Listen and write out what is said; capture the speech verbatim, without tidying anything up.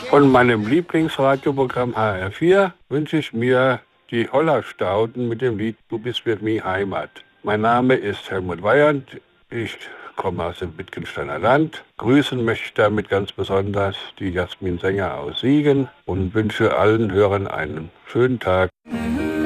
Von meinem Lieblingsradioprogramm H R vier wünsche ich mir die Hollerstauden mit dem Lied Du bist für mich Heimat. Mein Name ist Helmut Weyand. Ich komme aus dem Wittgensteiner Land. Grüßen möchte ich damit ganz besonders die Jasmin Sänger aus Siegen und wünsche allen Hörern einen schönen Tag.